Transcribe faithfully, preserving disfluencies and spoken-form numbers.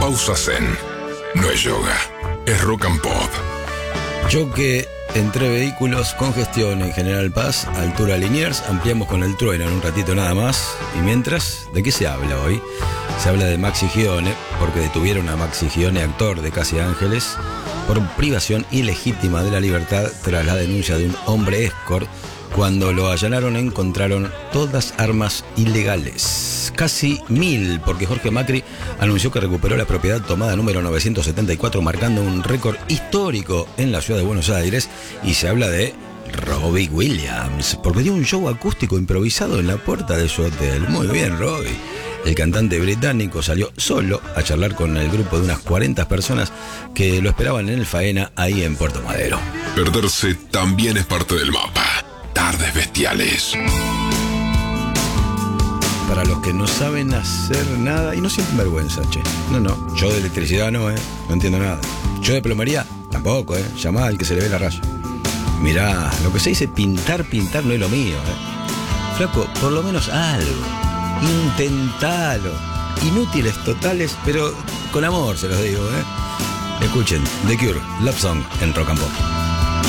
pausa zen. No es yoga, es rock and pop. Choque entre vehículos, congestión en General Paz, altura Liniers, ampliamos con el trueno en un ratito nada más. Y mientras, ¿de qué se habla hoy? Se habla de Maxi Gione, porque detuvieron a Maxi Gione, actor de Casi Ángeles, por privación ilegítima de la libertad tras la denuncia de un hombre escort. Cuando lo allanaron encontraron todas armas ilegales, casi mil, porque Jorge Macri anunció que recuperó la propiedad tomada número novecientos setenta y cuatro, marcando un récord histórico en la ciudad de Buenos Aires, y se habla de Robbie Williams, porque dio un show acústico improvisado en la puerta de su hotel. Muy bien, Robbie. El cantante británico salió solo a charlar con el grupo de unas cuarenta personas que lo esperaban en el Faena, ahí en Puerto Madero. Perderse también es parte del mapa. Tardes bestiales. Para los que no saben hacer nada y no sienten vergüenza, che. No, no, yo de electricidad no, eh. No entiendo nada. Yo de plomería tampoco, eh. Llamá al que se le ve la raya. Mirá, lo que se dice pintar, pintar no es lo mío, eh. Flaco, por lo menos algo. Intentalo. Inútiles totales, pero con amor se los digo, eh. Escuchen The Cure, Love Song en Rock and Pop.